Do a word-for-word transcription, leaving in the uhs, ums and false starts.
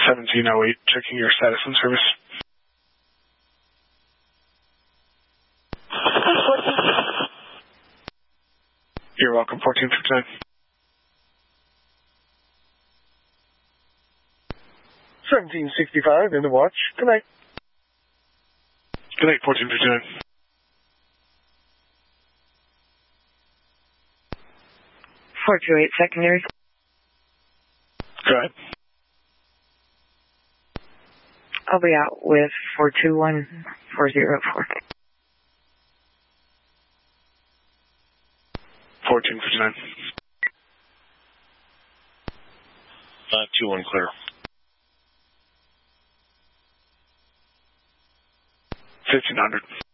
seventeen oh eight, checking your status and service. You're welcome, fourteen fifty-nine. seventeen sixty-five in the watch. Good night. Good night, fourteen fifty-nine. four two eight secondary. Go ahead. I'll be out with four two one four zero four. fourteen fifty-nine. Uh, two one clear. fifteen hundred.